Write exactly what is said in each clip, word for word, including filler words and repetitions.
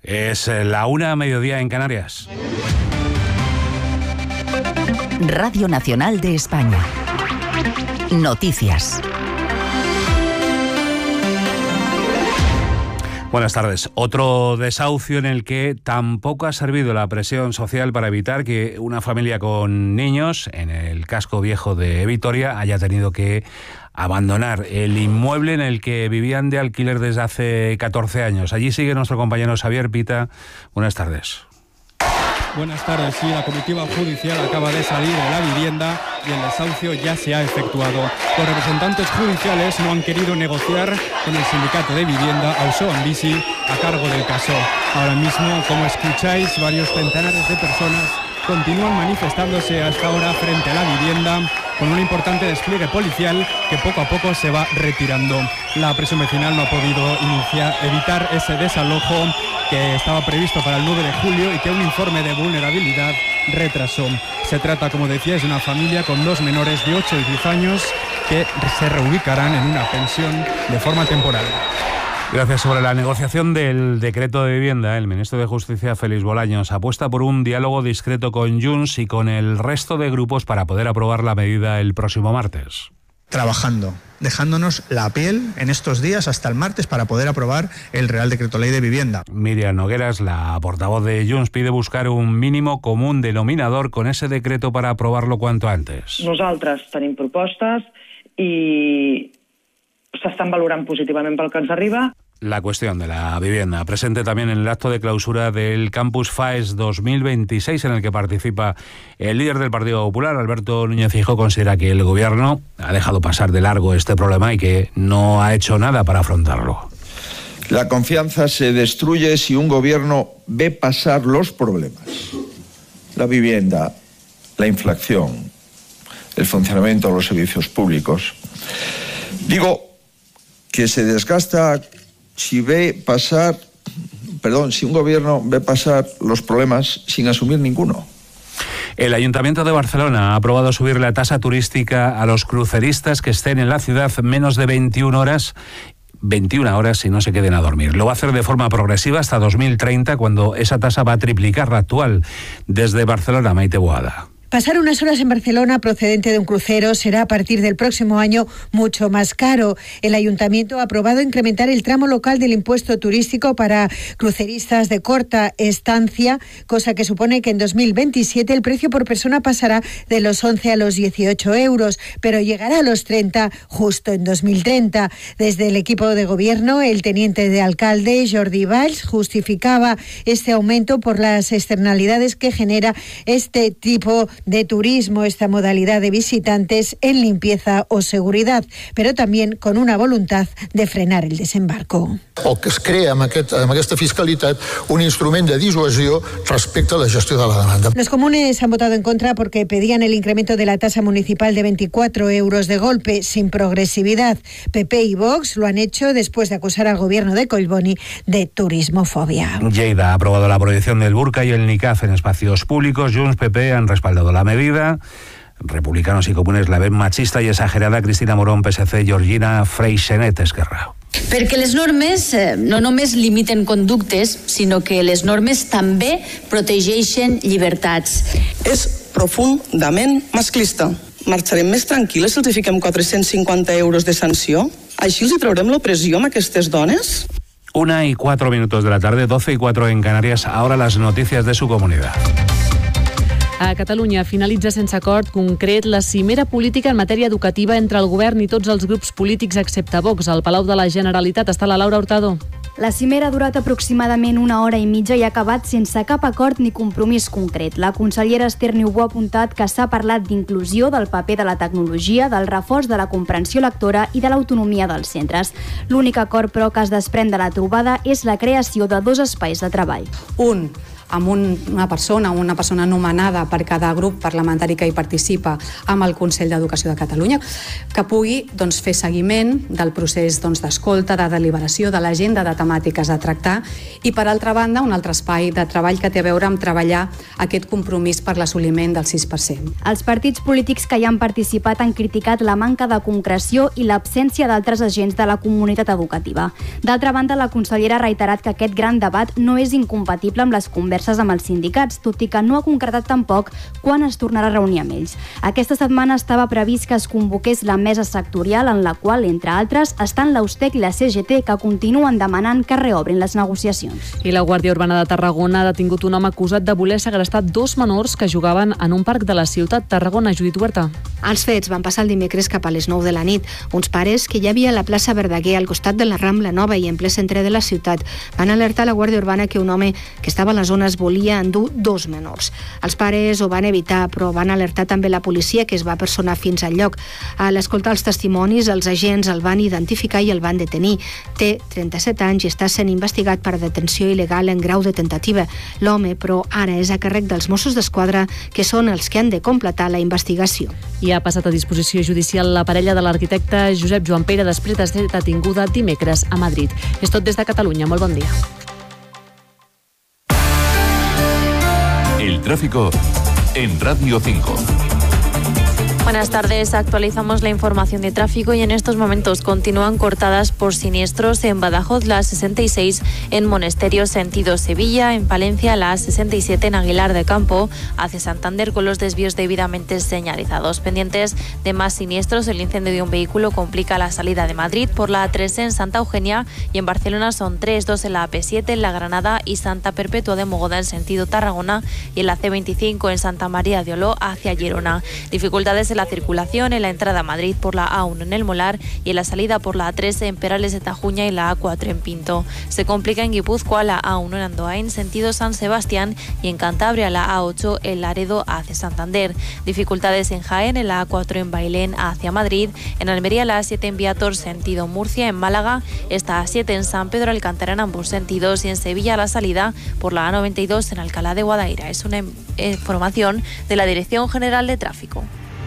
Es la una, mediodía en Canarias. Radio Nacional de España. Noticias. Buenas tardes. Otro desahucio en el que tampoco ha servido la presión social para evitar que una familia con niños en el casco viejo de Vitoria haya tenido que abandonar el inmueble en el que vivían de alquiler desde hace catorce años. Allí sigue nuestro compañero Xavier Pita. Buenas tardes. Buenas tardes. Sí, la comitiva judicial acaba de salir de la vivienda y el desahucio ya se ha efectuado. Los representantes judiciales no han querido negociar con el sindicato de vivienda Auzoan Bizi a cargo del caso. Ahora mismo, como escucháis, varios centenares de personas continúan manifestándose hasta ahora frente a la vivienda con un importante despliegue policial que poco a poco se va retirando. La presión vecinal no ha podido iniciar, evitar ese desalojo que estaba previsto para el nueve de julio y que un informe de vulnerabilidad retrasó. Se trata, como decía, de una familia con dos menores de ocho y diez años que se reubicarán en una pensión de forma temporal. Gracias. Sobre la negociación del decreto de vivienda, el ministro de Justicia, Félix Bolaños, apuesta por un diálogo discreto con Junts y con el resto de grupos para poder aprobar la medida el próximo martes. Trabajando, dejándonos la piel en estos días hasta el martes para poder aprobar el Real Decreto Ley de Vivienda. Miriam Nogueras, la portavoz de Junts, pide buscar un mínimo común denominador con ese decreto para aprobarlo cuanto antes. Nosaltres tenim propostes i s'estan valorant positivament pel que ens arriba. La cuestión de la vivienda, presente también en el acto de clausura del Campus FAES dos mil veintiséis, en el que participa el líder del Partido Popular, Alberto Núñez Feijóo. Considera que el gobierno ha dejado pasar de largo este problema y que no ha hecho nada para afrontarlo. La confianza se destruye si un gobierno ve pasar los problemas. La vivienda, la inflación, el funcionamiento de los servicios públicos. Digo que se desgasta si ve pasar, perdón, si un gobierno ve pasar los problemas sin asumir ninguno. El Ayuntamiento de Barcelona ha aprobado subir la tasa turística a los cruceristas que estén en la ciudad menos de veintiuna horas veintiuna horas y no se queden a dormir. Lo va a hacer de forma progresiva hasta dos mil treinta, cuando esa tasa va a triplicar la actual. Desde Barcelona, Maite Boada. Pasar unas horas en Barcelona procedente de un crucero será a partir del próximo año mucho más caro. El Ayuntamiento ha aprobado incrementar el tramo local del impuesto turístico para cruceristas de corta estancia, cosa que supone que en dos mil veintisiete el precio por persona pasará de los once a los dieciocho euros, pero llegará a los treinta justo en dos mil treinta. Desde el equipo de gobierno, el teniente de alcalde, Jordi Valls, justificaba este aumento por las externalidades que genera este tipo de turismo, esta modalidad de visitantes en limpieza o seguridad, pero también con una voluntad de frenar el desembarco. O que es crea amb, aquest, amb aquesta fiscalitat un instrument de dissuasió respecte a la gestió de la demanda. Los comunes han votado en contra porque pedían el incremento de la tasa municipal de veinticuatro euros de golpe, sin progresividad. P P y Vox lo han hecho después de acusar al gobierno de Collboni de turismofobia. Lleida ha aprobado la prohibición del burka y el niqab en espacios públicos. Junts, P P han respaldado la medida. Republicanos y comunes la ven machista y exagerada. Cristina Morón, P S C, Georgina Freixenet, Esquerra. Perquè les normes eh, no només limiten conductes, sinó que les normes també protegeixen llibertats. És profundament masclista. Marxarem més tranquil·les si els fiquem quatre-cents cinquanta euros de sanció? Així els hi traurem l'opressió amb aquestes dones? Una y cuatro minutos de la tarde, doce y cuatro en Canarias. Ahora las noticias de su comunidad. A Catalunya finalitza sense acord concret la cimera política en matèria educativa entre el govern i tots els grups polítics excepte Vox. Al Palau de la Generalitat està la Laura Hurtado. La cimera ha durat aproximadament una hora i mitja i ha acabat sense cap acord ni compromís concret. La consellera Esther Niubó ha apuntat que s'ha parlat d'inclusió, del paper de la tecnologia, del reforç de la comprensió lectora i de l'autonomia dels centres. L'únic acord, però, que es desprèn de la trobada és la creació de dos espais de treball. Un, amb un, una persona, una persona nomenada per cada grup parlamentari que hi participa amb el Consell d'Educació de Catalunya, que pugui doncs, fer seguiment del procés doncs, d'escolta, de deliberació, de l'agenda de temàtiques a tractar i, per altra banda, un altre espai de treball que té a veure amb treballar aquest compromís per l'assoliment del sis per cent. Els partits polítics que hi han participat han criticat la manca de concreció i l'absència d'altres agents de la comunitat educativa. D'altra banda, la consellera ha reiterat que aquest gran debat no és incompatible amb les converses amb els sindicats, tot i que no ha concretat tampoc quan es tornarà a reunir amb ells. Aquesta setmana estava previst que es convoqués la mesa sectorial en la qual, entre altres, estan l'Austec i la C G T, que continuen demanant que reobrin les negociacions. I la Guàrdia Urbana de Tarragona ha detingut un home acusat de voler segrestar dos menors que jugaven en un parc de la ciutat. Tarragona, Judit Huerta. Els fets van passar el dimecres cap a les nou de la nit. Uns pares que ja havia a la plaça Verdaguer al costat de la Rambla Nova i en ple centre de la ciutat van alertar a la Guàrdia Urbana que un home que estava a la zona es volia endur dos menors. Els pares ho van evitar, però van alertar també la policia, que es va personar fins al lloc. A l'escoltar els testimonis, els agents el van identificar i el van detenir. Té trenta-set anys i està sent investigat per detenció il·legal en grau de tentativa. L'home, però, ara és a càrrec dels Mossos d'Esquadra, que són els que han de completar la investigació. I ha passat a disposició judicial la parella de l'arquitecte Josep Joan Pere després de ser detinguda dimecres a Madrid. És tot des de Catalunya. Molt bon dia. El tráfico en Radio cinco. Buenas tardes, actualizamos la información de tráfico y en estos momentos continúan cortadas por siniestros en Badajoz la sesenta y seis, en Monesterio sentido Sevilla, en Palencia la sesenta y siete en Aguilar de Campo hacia Santander con los desvíos debidamente señalizados. Pendientes de más siniestros, el incendio de un vehículo complica la salida de Madrid por la A tres en Santa Eugenia y en Barcelona son tres, dos en la A P siete en La Granada y Santa Perpetua de Mogoda en sentido Tarragona y en la C veinticinco en Santa María de Oló hacia Girona. Dificultades en la circulación en la entrada a Madrid por la A uno en El Molar y en la salida por la A tres en Perales de Tajuña y la A cuatro en Pinto. Se complica en Guipúzcoa la A uno en Andoain sentido San Sebastián y en Cantabria la A ocho en Laredo hacia Santander. Dificultades en Jaén en la A cuatro en Bailén hacia Madrid, en Almería la A siete en Viator sentido Murcia, en Málaga esta A siete en San Pedro Alcántara en ambos sentidos y en Sevilla la salida por la A noventa y dos en Alcalá de Guadaira. Es una información de la Dirección General de Tráfico.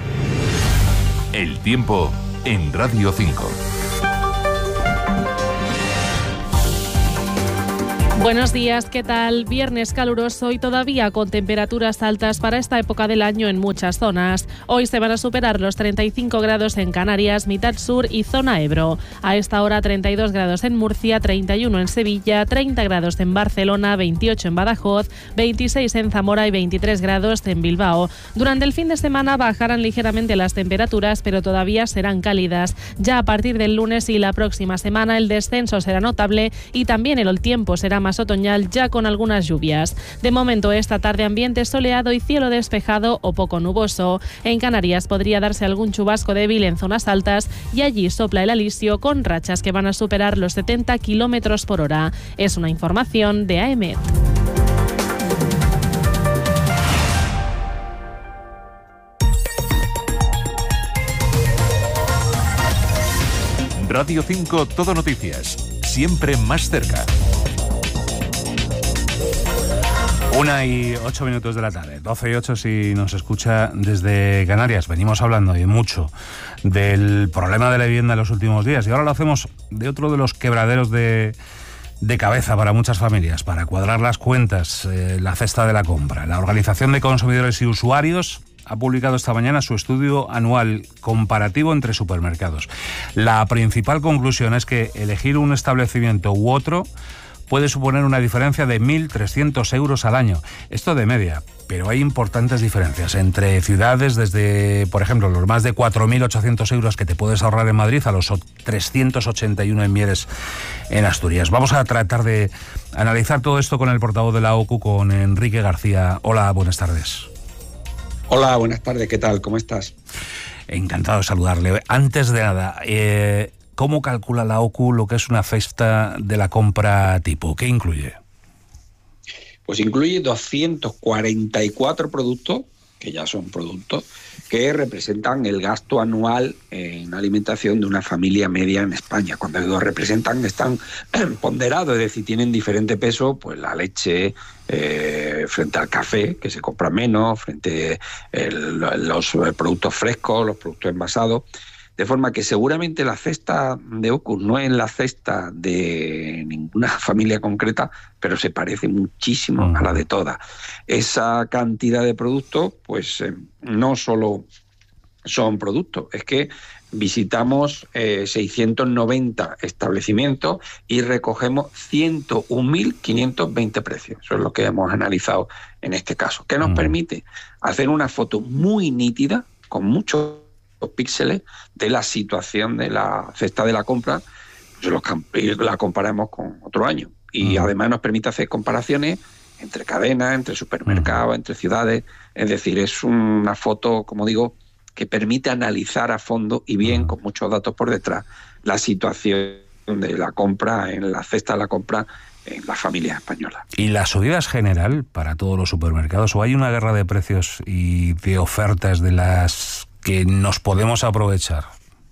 El tiempo en Radio cinco. Buenos días, ¿qué tal? Viernes caluroso y todavía con temperaturas altas para esta época del año en muchas zonas. Hoy se van a superar los treinta y cinco grados en Canarias, mitad sur y zona Ebro. A esta hora treinta y dos grados en Murcia, treinta y uno en Sevilla, treinta grados en Barcelona, veintiocho en Badajoz, veintiséis en Zamora y veintitrés grados en Bilbao. Durante el fin de semana bajarán ligeramente las temperaturas, pero todavía serán cálidas. Ya a partir del lunes y la próxima semana el descenso será notable y también el tiempo será más otoñal, ya con algunas lluvias. De momento, esta tarde ambiente soleado y cielo despejado o poco nuboso. En Canarias podría darse algún chubasco débil en zonas altas y allí sopla el alisio con rachas que van a superar los setenta kilómetros por hora. Es una información de A E M E T. Radio cinco Todo Noticias, siempre más cerca. Una y ocho minutos de la tarde, doce y ocho si nos escucha desde Canarias. Venimos hablando y mucho del problema de la vivienda en los últimos días y ahora lo hacemos de otro de los quebraderos de, de cabeza para muchas familias, para cuadrar las cuentas, eh, la cesta de la compra. La Organización de Consumidores y Usuarios ha publicado esta mañana su estudio anual comparativo entre supermercados. La principal conclusión es que elegir un establecimiento u otro puede suponer una diferencia de mil trescientos euros al año. Esto de media, pero hay importantes diferencias entre ciudades, desde, por ejemplo, los más de cuatro mil ochocientos euros que te puedes ahorrar en Madrid a los trescientos ochenta y uno en Mieres, en Asturias. Vamos a tratar de analizar todo esto con el portavoz de la O C U, con Enrique García. Hola, buenas tardes. Hola, buenas tardes, ¿qué tal? ¿Cómo estás? Encantado de saludarle. Antes de nada, eh, ¿cómo calcula la O C U lo que es una cesta de la compra tipo? ¿Qué incluye? Pues incluye doscientos cuarenta y cuatro productos que ya son productos que representan el gasto anual en alimentación de una familia media en España. Cuando digo representan, están ponderados, es decir, tienen diferente peso, pues la leche eh, frente al café, que se compra menos, frente a los productos frescos, los productos envasados. De forma que seguramente la cesta de Ocus no es la cesta de ninguna familia concreta, pero se parece muchísimo a la de todas. Esa cantidad de productos, pues eh, no solo son productos, es que visitamos eh, seiscientos noventa establecimientos y recogemos ciento un mil quinientos veinte precios. Eso es lo que hemos analizado en este caso. ¿Qué nos mm. permite? Hacer una foto muy nítida, con muchos píxeles, de la situación de la cesta de la compra, pues los, y la comparamos con otro año. Y uh-huh. además nos permite hacer comparaciones entre cadenas, entre supermercados, uh-huh. entre ciudades. Es decir, es una foto, como digo, que permite analizar a fondo y bien, uh-huh. con muchos datos por detrás, la situación de la compra, en la cesta de la compra en las familias españolas. ¿Y la subida es general para todos los supermercados o hay una guerra de precios y de ofertas de las que nos podemos aprovechar?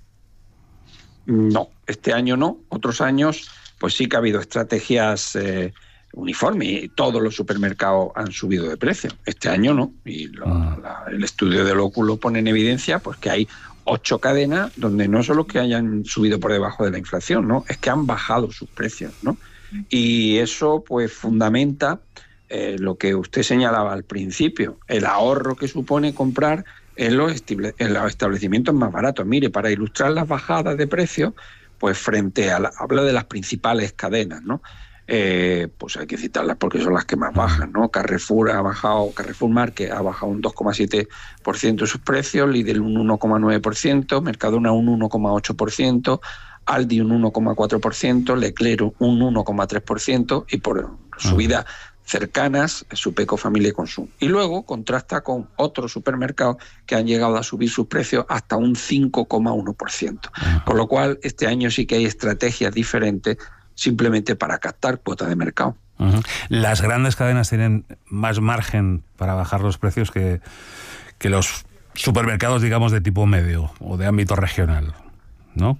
No, este año no. Otros años, pues sí que ha habido estrategias eh, uniformes y todos los supermercados han subido de precio. Este año no. Y lo, ah. la, el estudio del Ocus lo pone en evidencia, pues que hay ocho cadenas donde no solo que hayan subido por debajo de la inflación, ¿no? Es que han bajado sus precios, ¿no? Y eso, pues, fundamenta eh, lo que usted señalaba al principio, el ahorro que supone comprar en los, en los establecimientos más baratos. Mire, para ilustrar las bajadas de precios, pues frente a la, habla de las principales cadenas, ¿no? Eh, pues hay que citarlas porque son las que más bajan, ¿no? Carrefour ha bajado, Carrefour Market ha bajado un dos coma siete por ciento de sus precios, Lidl un uno coma nueve por ciento, Mercadona un uno coma ocho por ciento, Aldi un uno coma cuatro por ciento, Leclerc un uno coma tres por ciento y por subida cercanas, Supeco, Familia y Consum. Y luego contrasta con otros supermercados que han llegado a subir sus precios hasta un cinco coma uno por ciento. Con lo cual, este año sí que hay estrategias diferentes simplemente para captar cuota de mercado. Uh-huh. Las grandes cadenas tienen más margen para bajar los precios que, que los supermercados, digamos, de tipo medio o de ámbito regional, ¿no?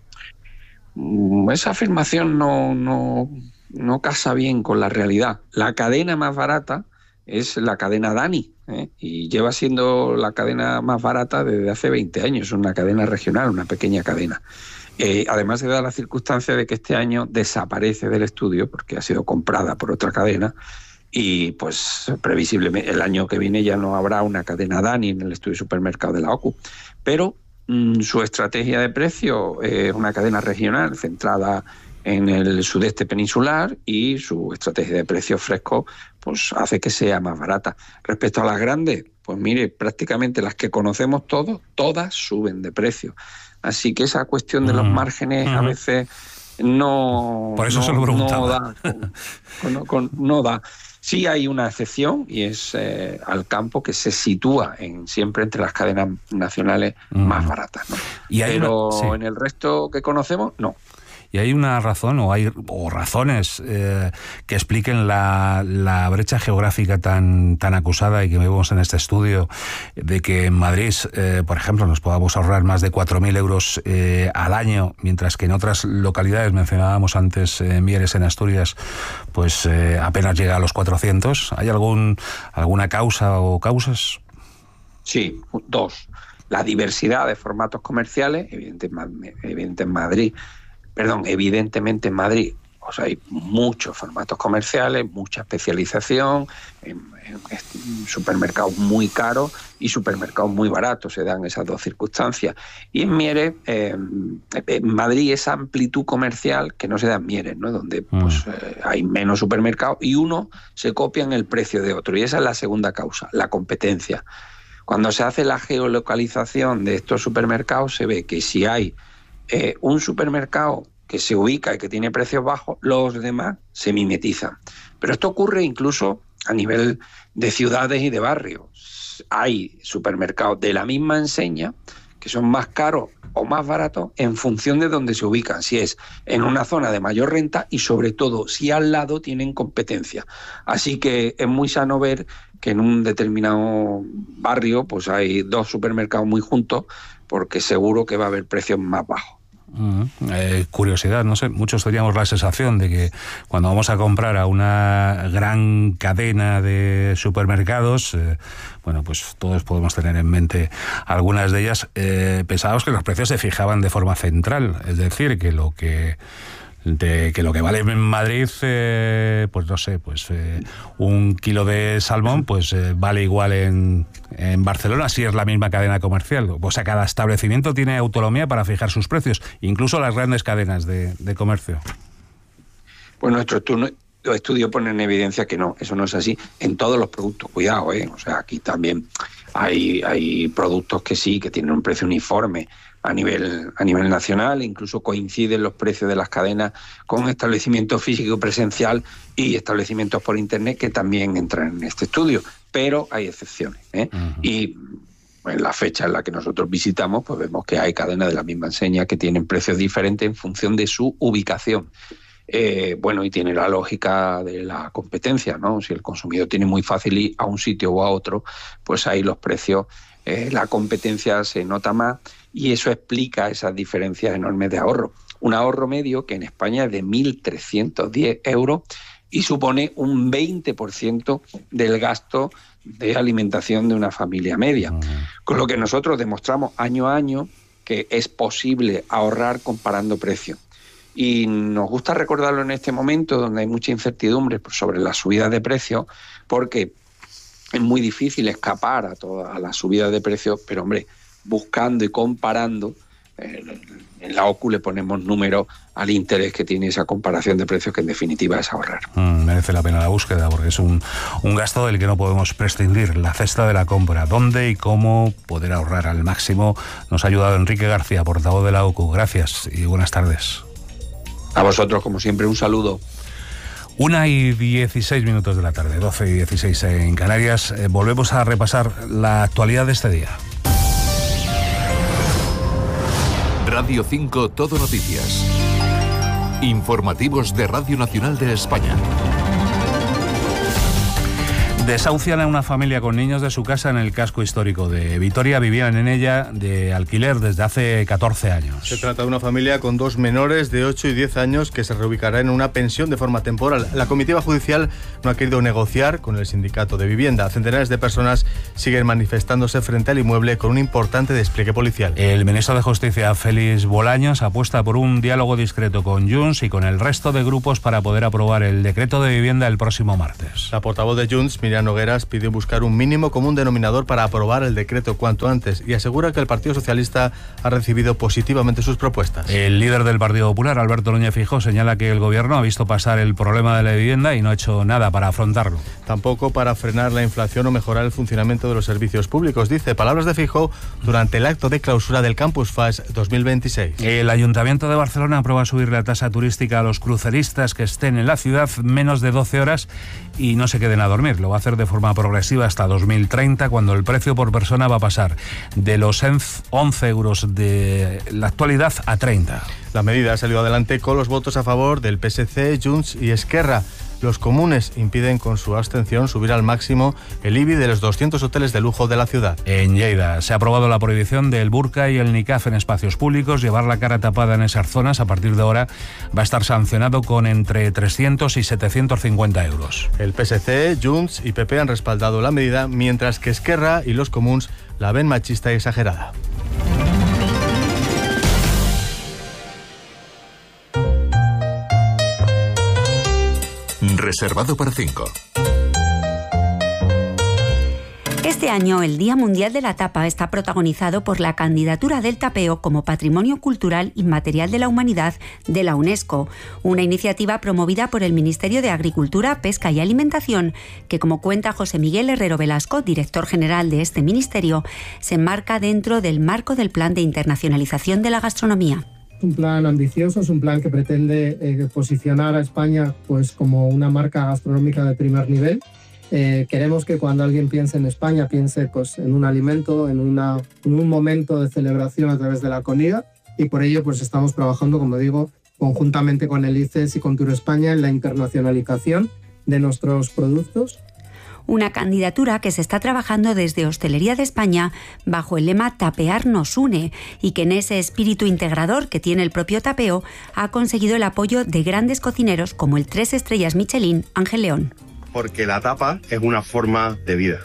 Esa afirmación no... no... no casa bien con la realidad. La cadena más barata es la cadena Dani, ¿eh? y lleva siendo la cadena más barata desde hace veinte años, es una cadena regional, una pequeña cadena. Eh, además se da la circunstancia de que este año desaparece del estudio porque ha sido comprada por otra cadena y pues previsiblemente el año que viene ya no habrá una cadena Dani en el estudio supermercado de la Ocus. Pero mmm, su estrategia de precio es una cadena regional centrada en el sudeste peninsular y su estrategia de precios frescos pues hace que sea más barata. Respecto a las grandes, pues mire, prácticamente las que conocemos todos, todas suben de precio. Así que esa cuestión de los márgenes uh-huh. a veces no, Por eso no, se lo no da. Con, con, no da. Sí hay una excepción y es eh, Alcampo, que se sitúa en, siempre entre las cadenas nacionales uh-huh. más baratas, ¿no? ¿Y Pero una, sí. en el resto que conocemos, no. ¿Y hay una razón o hay o razones eh, que expliquen la, la brecha geográfica tan, tan acusada y que vemos en este estudio de que en Madrid, eh, por ejemplo, nos podamos ahorrar más de cuatro mil euros eh, al año, mientras que en otras localidades, mencionábamos antes eh, Mieres en Asturias, pues eh, apenas llega a los cuatrocientos? ¿Hay algún alguna causa o causas? Sí, dos. La diversidad de formatos comerciales, evidente, evidente en Madrid, Perdón, evidentemente en Madrid pues hay muchos formatos comerciales, mucha especialización, en, en supermercados muy caros y supermercados muy baratos, se dan esas dos circunstancias. Y en Mieres, eh, en Madrid, esa amplitud comercial que no se da en Mieres, ¿no? Donde pues, eh, hay menos supermercados y uno se copia en el precio de otro. Y esa es la segunda causa, la competencia. Cuando se hace la geolocalización de estos supermercados, se ve que si hay Eh, un supermercado que se ubica y que tiene precios bajos, los demás se mimetizan. Pero esto ocurre incluso a nivel de ciudades y de barrios. Hay supermercados de la misma enseña que son más caros o más baratos en función de dónde se ubican, si es en una zona de mayor renta y sobre todo si al lado tienen competencia. Así que es muy sano ver que en un determinado barrio pues hay dos supermercados muy juntos, porque seguro que va a haber precios más bajos. Uh-huh. Eh, curiosidad, no sé, muchos teníamos la sensación de que cuando vamos a comprar a una gran cadena de supermercados, eh, bueno, pues todos podemos tener en mente algunas de ellas, eh, pensábamos que los precios se fijaban de forma central, es decir, que lo que de que lo que vale en Madrid, eh, pues no sé, pues eh, un kilo de salmón, pues eh, vale igual en, en Barcelona, si es la misma cadena comercial. O sea, cada establecimiento tiene autonomía para fijar sus precios, incluso las grandes cadenas de, de comercio. Pues nuestro estudio pone en evidencia que no, eso no es así en todos los productos. Cuidado, ¿eh? O sea, aquí también hay, hay productos que sí, que tienen un precio uniforme a nivel, a nivel nacional, incluso coinciden los precios de las cadenas con establecimientos físicos presencial y establecimientos por internet que también entran en este estudio, pero hay excepciones, ¿eh? Uh-huh. Y en la fecha en la que nosotros visitamos, pues vemos que hay cadenas de la misma enseña que tienen precios diferentes en función de su ubicación. Eh, bueno, y tiene la lógica de la competencia, ¿no? Si el consumidor tiene muy fácil ir a un sitio o a otro, pues ahí los precios, eh, la competencia se nota más, y eso explica esas diferencias enormes de ahorro. Un ahorro medio que en España es de mil trescientos diez euros y supone un veinte por ciento del gasto de alimentación de una familia media. Con lo que nosotros demostramos año a año que es posible ahorrar comparando precios. Y nos gusta recordarlo en este momento donde hay mucha incertidumbre sobre las subidas de precios, porque es muy difícil escapar a todas las subidas de precios, pero hombre, buscando y comparando, eh, en la O C U le ponemos números al interés que tiene esa comparación de precios, que en definitiva es ahorrar. Mm, merece la pena la búsqueda, porque es un, un gasto del que no podemos prescindir, la cesta de la compra. ¿Dónde y cómo poder ahorrar al máximo? Nos ha ayudado Enrique García, portavoz de la O C U. Gracias y buenas tardes. A vosotros, como siempre, un saludo. Una y dieciséis minutos de la tarde, doce y dieciséis en Canarias. Eh, volvemos a repasar la actualidad de este día. Radio cinco Todo Noticias. Informativos de Radio Nacional de España. Desahucian a una familia con niños de su casa en el casco histórico de Vitoria. Vivían en ella de alquiler desde hace catorce años. Se trata de una familia con dos menores de ocho y diez años que se reubicará en una pensión de forma temporal. La comitiva judicial no ha querido negociar con el sindicato de vivienda. Centenares de personas siguen manifestándose frente al inmueble con un importante despliegue policial. El ministro de Justicia, Félix Bolaños, apuesta por un diálogo discreto con Junts y con el resto de grupos para poder aprobar el decreto de vivienda el próximo martes. La portavoz de Junts, Miriam Nogueras, pidió buscar un mínimo común denominador para aprobar el decreto cuanto antes y asegura que el Partido Socialista ha recibido positivamente sus propuestas. El líder del Partido Popular, Alberto Núñez Feijóo, señala que el gobierno ha visto pasar el problema de la vivienda y no ha hecho nada para afrontarlo. Tampoco para frenar la inflación o mejorar el funcionamiento de los servicios públicos, dice. Palabras de Feijóo durante el acto de clausura del Campus Fast dos mil veintiséis. El Ayuntamiento de Barcelona aprueba subir la tasa turística a los cruceristas que estén en la ciudad menos de doce horas y no se queden a dormir. Lo va a hacer de forma progresiva hasta dos mil treinta, cuando el precio por persona va a pasar de los once euros de la actualidad a treinta. La medida ha salido adelante con los votos a favor del P S C, Junts y Esquerra. Los comunes impiden con su abstención subir al máximo el I B I de los doscientos hoteles de lujo de la ciudad. En Lleida se ha aprobado la prohibición del burka y el niqab en espacios públicos. Llevar la cara tapada en esas zonas a partir de ahora va a estar sancionado con entre trescientos y setecientos cincuenta euros. El P S C, Junts y P P han respaldado la medida, mientras que Esquerra y los comuns la ven machista y exagerada. Reservado para cinco. Este año, el Día Mundial de la Tapa está protagonizado por la candidatura del tapeo como Patrimonio Cultural Inmaterial de la Humanidad de la UNESCO, una iniciativa promovida por el Ministerio de Agricultura, Pesca y Alimentación, que, como cuenta José Miguel Herrero Velasco, director general de este ministerio, se enmarca dentro del marco del Plan de Internacionalización de la Gastronomía. Un plan ambicioso, es un plan que pretende eh, posicionar a España pues, como una marca gastronómica de primer nivel, Eh, queremos que cuando alguien piense en España, piense pues, en un alimento, en, una, en un momento de celebración a través de la comida, y por ello pues, estamos trabajando, como digo, conjuntamente con el I C E S y con Turespaña en la internacionalización de nuestros productos. Una candidatura que se está trabajando desde Hostelería de España bajo el lema Tapear nos une, y que en ese espíritu integrador que tiene el propio tapeo ha conseguido el apoyo de grandes cocineros como el tres estrellas Michelin Ángel León. Porque la tapa es una forma de vida.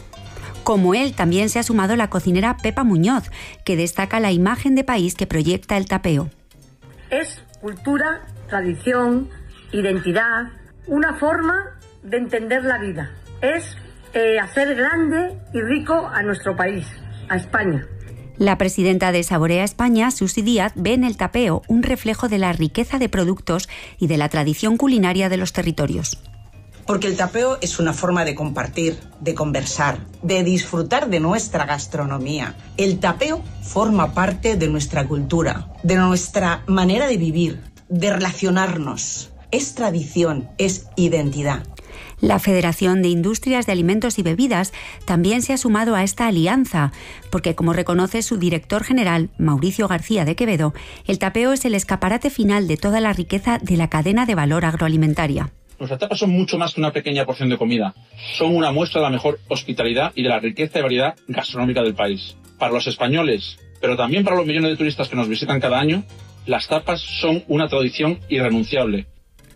Como él, también se ha sumado la cocinera Pepa Muñoz, que destaca la imagen de país que proyecta el tapeo. Es cultura, tradición, identidad, una forma de entender la vida. Es eh, hacer grande y rico a nuestro país, a España. La presidenta de Saborea España, Susi Díaz, ve en el tapeo un reflejo de la riqueza de productos y de la tradición culinaria de los territorios. Porque el tapeo es una forma de compartir, de conversar, de disfrutar de nuestra gastronomía. El tapeo forma parte de nuestra cultura, de nuestra manera de vivir, de relacionarnos. Es tradición, es identidad. La Federación de Industrias de Alimentos y Bebidas también se ha sumado a esta alianza, porque como reconoce su director general, Mauricio García de Quevedo, el tapeo es el escaparate final de toda la riqueza de la cadena de valor agroalimentaria. Nuestras tapas son mucho más que una pequeña porción de comida. Son una muestra de la mejor hospitalidad y de la riqueza y variedad gastronómica del país. Para los españoles, pero también para los millones de turistas que nos visitan cada año, las tapas son una tradición irrenunciable.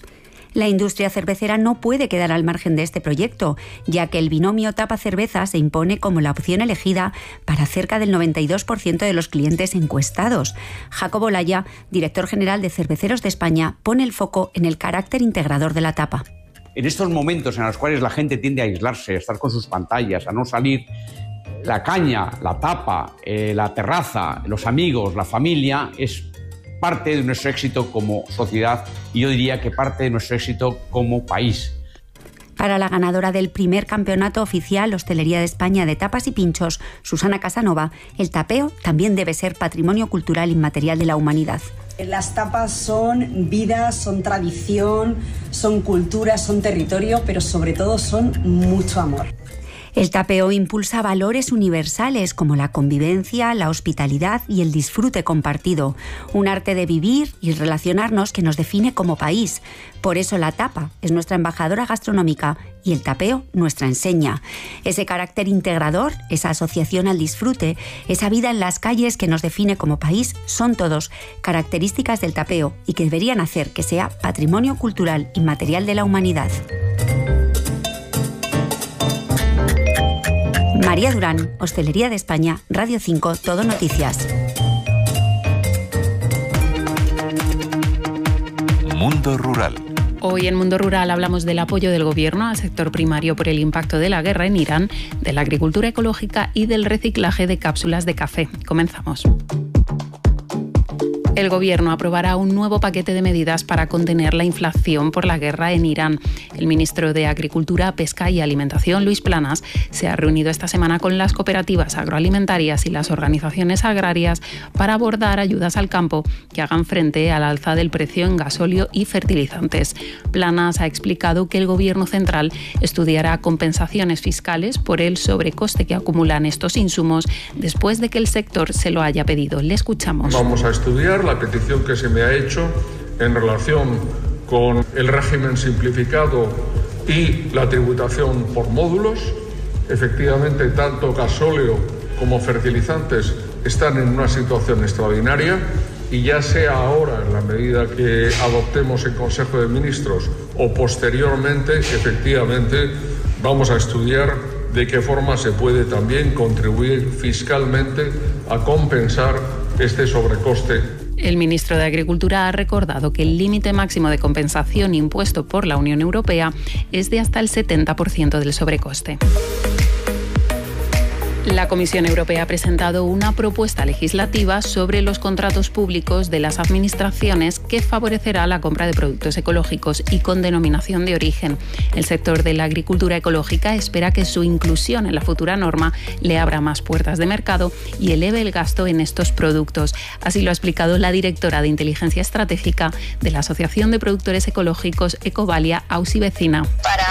La industria cervecera no puede quedar al margen de este proyecto, ya que el binomio tapa-cerveza se impone como la opción elegida para cerca del noventa y dos por ciento de los clientes encuestados. Jacobo Laya, director general de Cerveceros de España, pone el foco en el carácter integrador de la tapa. En estos momentos en los cuales la gente tiende a aislarse, a estar con sus pantallas, a no salir, la caña, la tapa, eh, la terraza, los amigos, la familia, es parte de nuestro éxito como sociedad y yo diría que parte de nuestro éxito como país. Para la ganadora del primer campeonato oficial Hostelería de España de tapas y pinchos, Susana Casanova, el tapeo también debe ser patrimonio cultural inmaterial de la humanidad. Las tapas son vida, son tradición, son cultura, son territorio, pero sobre todo son mucho amor. El tapeo impulsa valores universales como la convivencia, la hospitalidad y el disfrute compartido, un arte de vivir y relacionarnos que nos define como país. Por eso la tapa es nuestra embajadora gastronómica y el tapeo nuestra enseña. Ese carácter integrador, esa asociación al disfrute, esa vida en las calles que nos define como país, son todos características del tapeo y que deberían hacer que sea patrimonio cultural inmaterial de la humanidad. María Durán, Hostelería de España, Radio cinco, Todo Noticias. Mundo Rural. Hoy en Mundo Rural hablamos del apoyo del Gobierno al sector primario por el impacto de la guerra en Irán, de la agricultura ecológica y del reciclaje de cápsulas de café. Comenzamos. El Gobierno aprobará un nuevo paquete de medidas para contener la inflación por la guerra en Irán. El ministro de Agricultura, Pesca y Alimentación, Luis Planas, se ha reunido esta semana con las cooperativas agroalimentarias y las organizaciones agrarias para abordar ayudas al campo que hagan frente al alza del precio en gasóleo y fertilizantes. Planas ha explicado que el Gobierno central estudiará compensaciones fiscales por el sobrecoste que acumulan estos insumos después de que el sector se lo haya pedido. Le escuchamos. Vamos a estudiar la petición que se me ha hecho en relación con el régimen simplificado y la tributación por módulos. Efectivamente, tanto gasóleo como fertilizantes están en una situación extraordinaria y ya sea ahora, en la medida que adoptemos el Consejo de Ministros o posteriormente, efectivamente, vamos a estudiar de qué forma se puede también contribuir fiscalmente a compensar este sobrecoste. El ministro de Agricultura ha recordado que el límite máximo de compensación impuesto por la Unión Europea es de hasta el setenta por ciento del sobrecoste. La Comisión Europea ha presentado una propuesta legislativa sobre los contratos públicos de las administraciones que favorecerá la compra de productos ecológicos y con denominación de origen. El sector de la agricultura ecológica espera que su inclusión en la futura norma le abra más puertas de mercado y eleve el gasto en estos productos. Así lo ha explicado la directora de Inteligencia Estratégica de la Asociación de Productores Ecológicos Ecovalia, Ausi Vecina.